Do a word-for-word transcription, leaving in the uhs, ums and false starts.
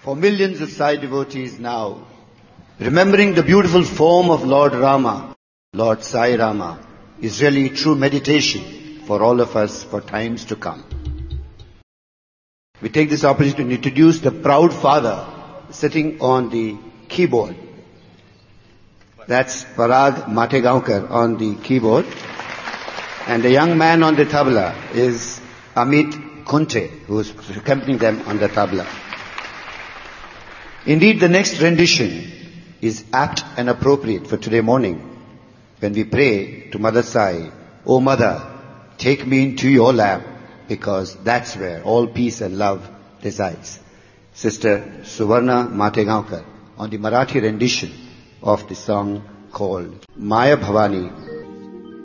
for millions of Sai devotees now, remembering the beautiful form of Lord Rama, Lord Sai Rama, is really true meditation for all of us for times to come. We take this opportunity to introduce the proud father sitting on the keyboard. That's Parag Mategaonkar on the keyboard. And the young man on the tabla is Amit Kunte, who is accompanying them on the tabla. Indeed, the next rendition is apt and appropriate for today morning when we pray to Mother Sai, "O Mother, take me into your lap, because that's where all peace and love resides." Sister Suvarna Mategaonkar on the Marathi rendition of the song called Maya Bhavani